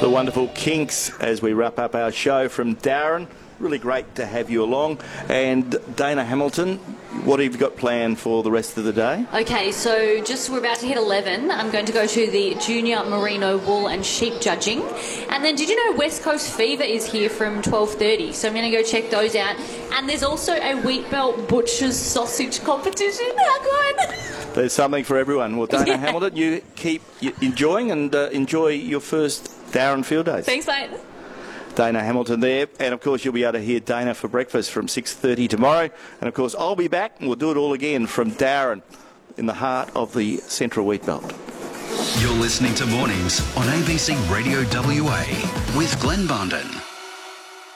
the wonderful Kinks as we wrap up our show from Darren. Really great to have you along. And Dana Hamilton, what have you got planned for the rest of the day? Okay, so we're about to hit 11. I'm going to go to the Junior Merino Wool and Sheep Judging. And then did you know West Coast Fever is here from 12:30? So I'm going to go check those out. And there's also a Wheatbelt Butcher's Sausage Competition. How good! There's something for everyone. Well, Dana Hamilton, you keep enjoying and enjoy your first Darren Field Days. Thanks, mate. Dana Hamilton there, and of course you'll be able to hear Dana for breakfast from 6:30 tomorrow, and of course I'll be back and we'll do it all again from Darren in the heart of the Central Wheatbelt. You're listening to Mornings on ABC Radio WA with Glenn Barnden.